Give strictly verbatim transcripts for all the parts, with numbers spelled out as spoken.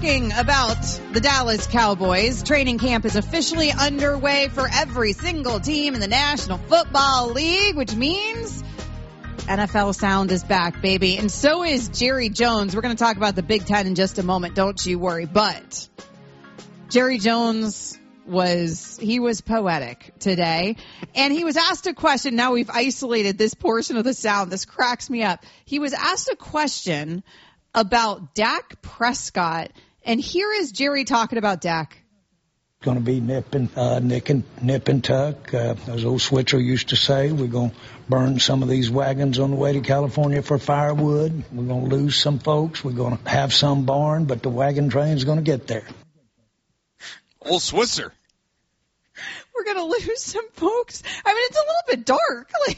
talking about the Dallas Cowboys. Training camp is officially underway for every single team in the National Football League, which means N F L sound is back, baby. And so is Jerry Jones. We're going to talk about the Big Ten in just a moment. Don't you worry. But Jerry Jones was, he was poetic today. And he was asked a question. Now we've isolated this portion of the sound. This cracks me up. He was asked a question about Dak Prescott. And here is Jerry talking about Dak. Going to be nip and, uh, nick and, nip and tuck. Uh, as old Switzer used to say, we're going to burn some of these wagons on the way to California for firewood. We're going to lose some folks. We're going to have some barn, but the wagon train's going to get there. Old Switzer. We're going to lose some folks. I mean, it's a little bit dark. Like,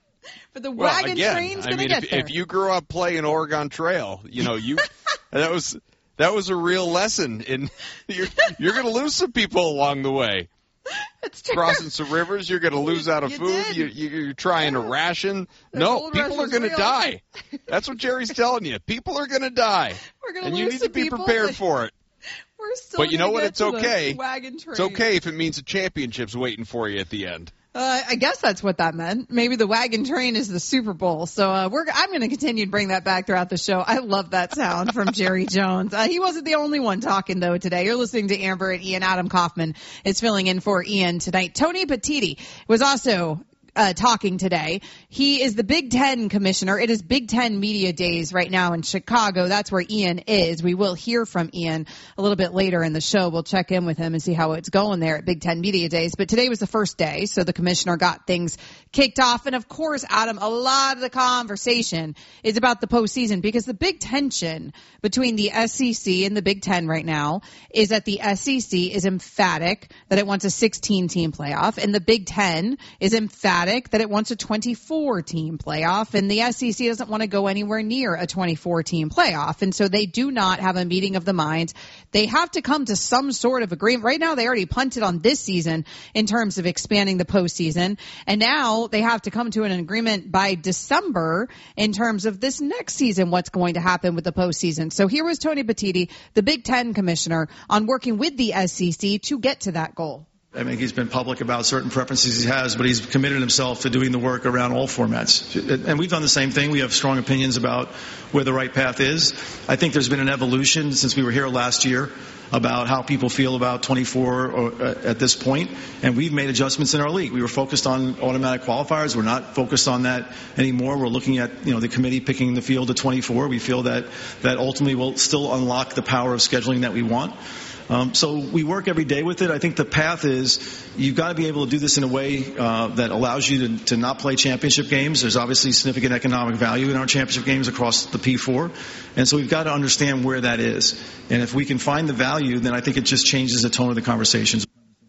but the well, wagon again, train's going to I mean, get if, there. if you grew up playing Oregon Trail, you know, you that was that was a real lesson. In you're, you're going to lose some people along the way. It's true. Crossing some rivers, you're going to lose out of you food. You, you, you're trying yeah. to ration. The No, people are going to die. That's what Jerry's telling you. People are going to die, We're gonna and lose you need to be prepared that, for it. We're still but you know what? Get It's okay. Wagon train. It's okay if it means a championship's waiting for you at the end. Uh, I guess that's what that meant. Maybe the wagon train is the Super Bowl. So uh, we're I'm going to continue to bring that back throughout the show. I love that sound from Jerry Jones. Uh, he wasn't the only one talking, though, today. You're listening to Amber and Ian. Adam Kaufman is filling in for Ian tonight. Tony Petitti was also Uh, talking today. He is the Big Ten commissioner. It is Big Ten Media Days right now in Chicago. That's where Ian is. We will hear from Ian a little bit later in the show. We'll check in with him and see how it's going there at Big Ten Media Days. But today was the first day, so the commissioner got things kicked off. And of course, Adam, a lot of the conversation is about the postseason because the big tension between the S E C and the Big Ten right now is that the S E C is emphatic that it wants a sixteen-team playoff, and the Big Ten is emphatic that it wants a twenty-four team playoff, and the S E C doesn't want to go anywhere near a twenty-four team playoff. And so they do not have a meeting of the minds. They have to come to some sort of agreement. Right now, they already punted on this season in terms of expanding the postseason. And now they have to come to an agreement by December in terms of this next season, what's going to happen with the postseason. So here was Tony Petitti, the Big Ten commissioner, on working with the S E C to get to that goal. I mean, he's been public about certain preferences he has, but he's committed himself to doing the work around all formats. And we've done the same thing. We have strong opinions about where the right path is. I think there's been an evolution since we were here last year about how people feel about twenty-four or, uh, at this point, and we've made adjustments in our league. We were focused on automatic qualifiers. We're not focused on that anymore. We're looking at, you know, the committee picking the field to twenty-four. We feel that that ultimately will still unlock the power of scheduling that we want. Um, so we work every day with it. I think the path is you've got to be able to do this in a way uh, that allows you to, to not play championship games. There's obviously significant economic value in our championship games across the P four. And so we've got to understand where that is. And if we can find the value, then I think it just changes the tone of the conversations.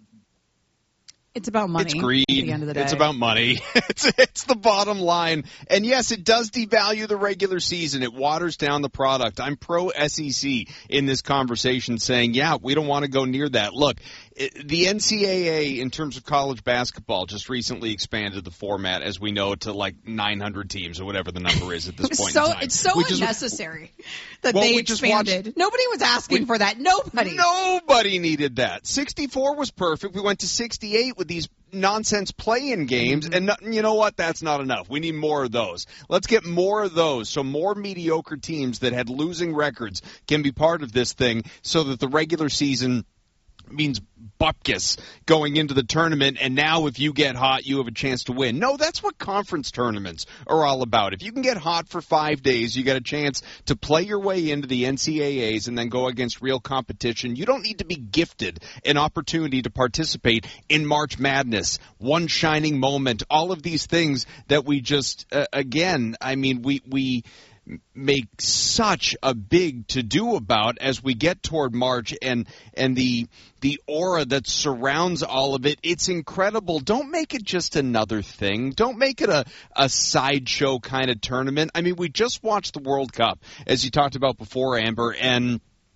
It's about money. It's greed. At the end of the day. It's about money. It's, it's the bottom line. And yes, it does devalue the regular season. It waters down the product. I'm pro S E C in this conversation saying, yeah, we don't want to go near that. Look, it, the N C double A in terms of college basketball just recently expanded the format, as we know, to like nine hundred teams or whatever the number is at this point so, in time. It's so we unnecessary just, that well, they we expanded. Watched, Nobody was asking we, for that. Nobody. Nobody needed that. sixty-four was perfect. We went to sixty-eight with these nonsense play-in games, and no, you know what? That's not enough. We need more of those. Let's get more of those so more mediocre teams that had losing records can be part of this thing so that the regular season means bupkis going into the tournament, and now if you get hot, you have a chance to win. No, that's what conference tournaments are all about. If you can get hot for five days, you get a chance to play your way into the N C double A's and then go against real competition. You don't need to be gifted an opportunity to participate in March Madness, one shining moment, all of these things that we just, uh, again, I mean, we we make such a big to-do about as we get toward March, and and the the aura that surrounds all of it. It's incredible. Don't make it just another thing. Don't make it a, a sideshow kind of tournament. I mean, we just watched the World Cup, as you talked about before, Amber, and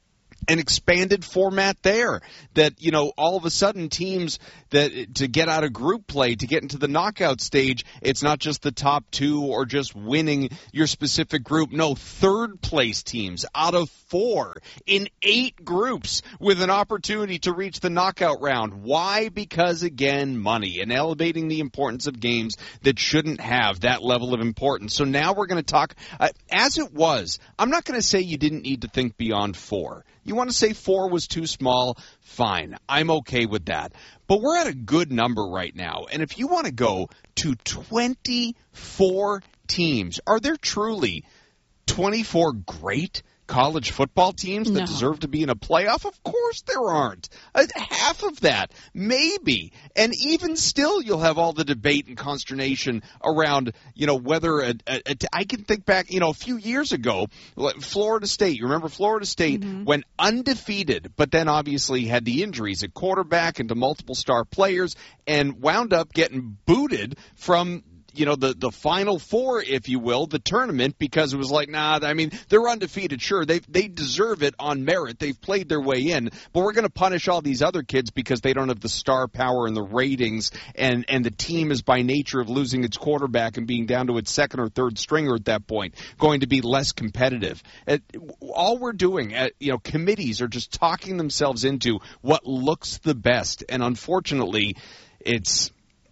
an expanded format there that, you know, all of a sudden teams that to get out of group play, to get into the knockout stage, it's not just the top two or just winning your specific group. No, third place teams out of four in eight groups with an opportunity to reach the knockout round. Why? Because, again, money and elevating the importance of games that shouldn't have that level of importance. So now we're going to talk, uh, as it was, I'm not going to say you didn't need to think beyond four. You want to say four was too small? Fine. I'm okay with that. But we're at a good number right now. And if you want to go to twenty-four teams, are there truly twenty-four great college football teams that no. deserve to be in a playoff? Of course there aren't. Uh, half of that, maybe. And even still, you'll have all the debate and consternation around, you know, whether a, a, a, I can think back, you know, a few years ago, Florida State. You remember Florida State mm-hmm. went undefeated, but then obviously had the injuries at quarterback and to multiple star players and wound up getting booted from you know, the, the Final Four, if you will, the tournament, because it was like, nah, I mean, they're undefeated. Sure, they they deserve it on merit. They've played their way in, but we're going to punish all these other kids because they don't have the star power and the ratings, and, and the team is by nature of losing its quarterback and being down to its second or third stringer at that point, going to be less competitive. It, all we're doing, at, you know, committees are just talking themselves into what looks the best, and unfortunately, it's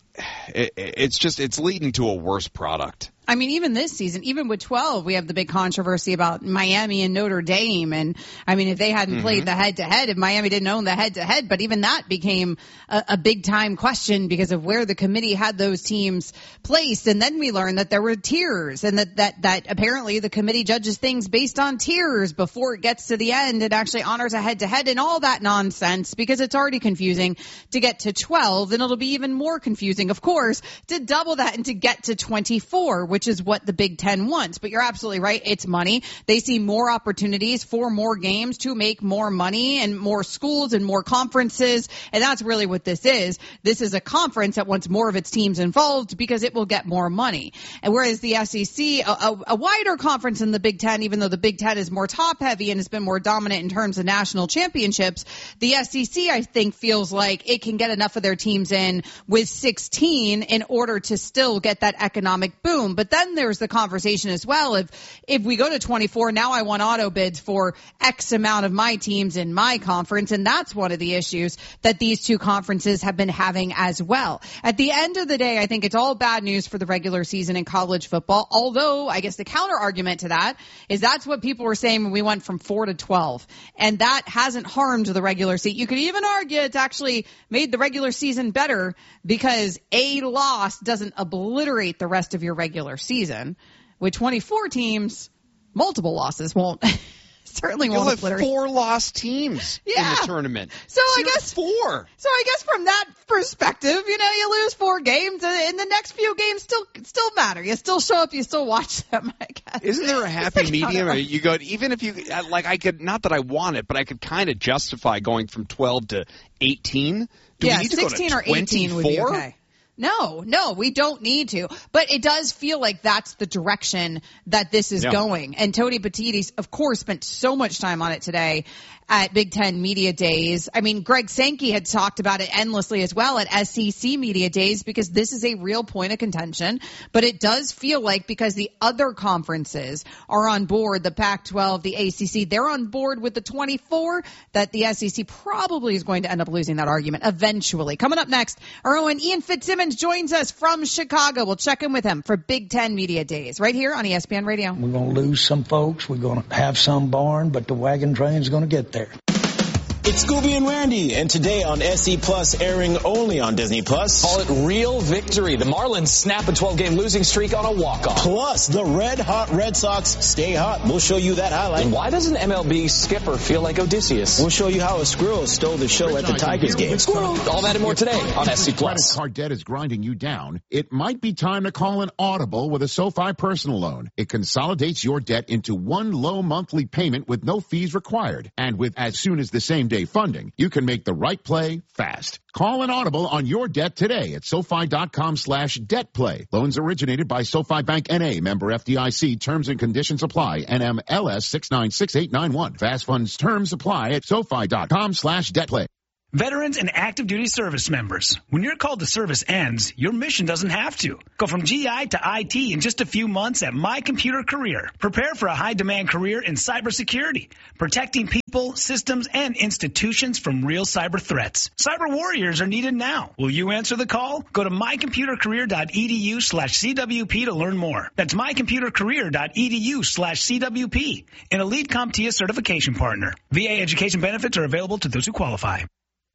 it, it's just it's leading to a worse product. I mean, even this season, even with twelve, we have the big controversy about Miami and Notre Dame. And, I mean, if they hadn't mm-hmm. played the head-to-head, if Miami didn't own the head-to-head, but even that became a, a big-time question because of where the committee had those teams placed. And then we learned that there were tiers and that, that, that apparently the committee judges things based on tiers before it gets to the end and actually honors a head-to-head and all that nonsense because it's already confusing to get to twelve. And it'll be even more confusing, of course, to double that and to get to twenty-four, which is what the Big Ten wants. But you're absolutely right. It's money. They see more opportunities for more games to make more money and more schools and more conferences. And that's really what this is. This is a conference that wants more of its teams involved because it will get more money. And whereas the S E C, a, a, a wider conference than the Big Ten, even though the Big Ten is more top heavy and has been more dominant in terms of national championships, the S E C, I think, feels like it can get enough of their teams in with sixteen in order to still get that economic boom. But then there's the conversation as well. If if we go to twenty-four, now I want auto bids for X amount of my teams in my conference. And that's one of the issues that these two conferences have been having as well. At the end of the day, I think it's all bad news for the regular season in college football. Although I guess the counter argument to that is that's what people were saying when we went from four to twelve. And that hasn't harmed the regular season. You could even argue it's actually made the regular season better because a loss doesn't obliterate the rest of your regular season. With twenty-four teams, multiple losses won't certainly won't You'll have obliterate. Four lost teams yeah. in the tournament. So Zero I guess four. So I guess from that perspective, you know, you lose four games, and, and the next few games still still matter. You still show up, you still watch them. I guess. Isn't there a happy medium? Or you go even if you like. I could not that I want it, but I could kind of justify going from twelve to eighteen. Do yeah, we need to sixteen go to or eighteen would be okay. No, no, we don't need to. But it does feel like that's the direction that this is yeah. going. And Tony Petitti, of course, spent so much time on it today at Big Ten Media Days. I mean, Greg Sankey had talked about it endlessly as well at S E C Media Days because this is a real point of contention. But it does feel like because the other conferences are on board, the Pac twelve, the A C C, they're on board with the twenty-four, that the S E C probably is going to end up losing that argument eventually. Coming up next, our own Ian Fitzsimmons joins us from Chicago. We'll check in with him for Big Ten Media Days right here on E S P N Radio. We're going to lose some folks. We're going to have some barn, but the wagon train's going to get there. It's Scooby and Randy, and today on S E Plus, airing only on Disney Plus. Call it Real Victory. The Marlins snap a twelve-game losing streak on a walk-off. Plus, the red-hot Red Sox stay hot. We'll show you that highlight. And why does an M L B skipper feel like Odysseus? We'll show you how a squirrel stole the show at the Tigers game. Squirrel. All that and more today on S E Plus. Credit card debt is grinding you down. It might be time to call an audible with a SoFi personal loan. It consolidates your debt into one low monthly payment with no fees required. And with as soon as the same day same-day funding, you can make the right play fast. Call an audible on your debt today at SoFi.com slash debt play. Loans originated by SoFi Bank N A, member F D I C. Terms and conditions apply. N M L S six nine six eight nine one. Fast funds terms apply at SoFi.com slash debt play. Veterans and active duty service members. When your call to service ends, your mission doesn't have to. Go from G I to I T in just a few months at My Computer Career. Prepare for a high-demand career in cybersecurity, protecting people, systems, and institutions from real cyber threats. Cyber warriors are needed now. Will you answer the call? Go to mycomputercareer.edu slash CWP to learn more. That's mycomputercareer.edu slash CWP, an elite CompTIA certification partner. V A education benefits are available to those who qualify.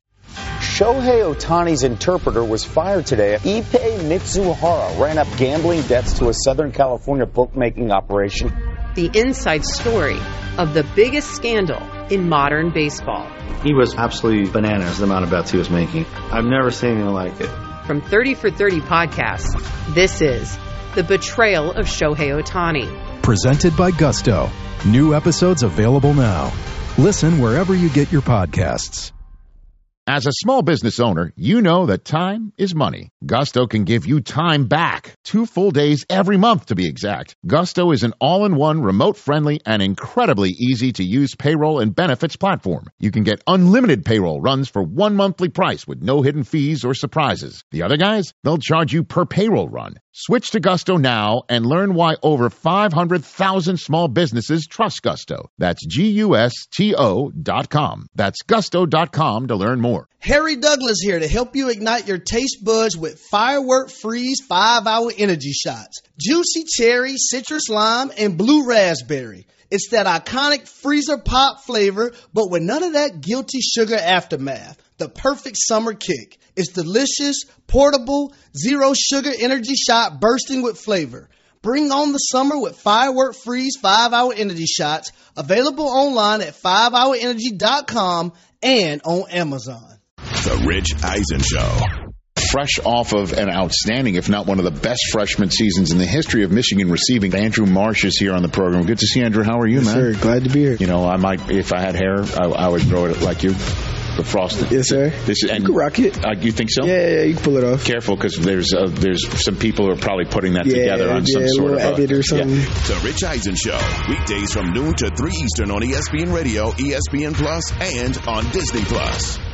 Shohei Ohtani's interpreter was fired today. Ippei Mitsuhara ran up gambling debts to a Southern California bookmaking operation. The inside story of the biggest scandal in modern baseball. He was absolutely bananas, the amount of bets he was making. I've never seen anything like it. From thirty for thirty podcasts, this is The Betrayal of Shohei Ohtani. Presented by Gusto. New episodes available now. Listen wherever you get your podcasts. As a small business owner, you know that time is money. Gusto can give you time back. Two full days every month, to be exact. Gusto is an all-in-one, remote-friendly, and incredibly easy-to-use payroll and benefits platform. You can get unlimited payroll runs for one monthly price with no hidden fees or surprises. The other guys, they'll charge you per payroll run. Switch to Gusto now and learn why over five hundred thousand small businesses trust Gusto. That's G U S T O dot com. That's gusto dot com to learn more. Harry Douglas here to help you ignite your taste buds with Firework Freeze five hour Energy Shots. Juicy cherry, citrus lime, and blue raspberry. It's that iconic freezer pop flavor, but with none of that guilty sugar aftermath. The perfect summer kick. It's delicious, portable, zero sugar energy shot bursting with flavor. Bring on the summer with Firework Freeze five hour Energy Shots. Available online at five hour energy dot com and on Amazon. The Rich Eisen Show. Fresh off of an outstanding, if not one of the best freshman seasons in the history of Michigan receiving, Andrew Marsh is here on the program. Good to see you, Andrew. How are you, yes, man? Sir. Glad to be here. You know, I might, if I had hair, I, I would grow it like you. The frosted. Yes, sir. This and, you can rock it. Uh, you think so? Yeah, yeah, you can pull it off. Careful, because there's uh, there's some people who are probably putting that yeah, together on yeah, some sort of edit or something. Yeah. The Rich Eisen Show, weekdays from noon to three Eastern on E S P N Radio, E S P N Plus, and on Disney Plus.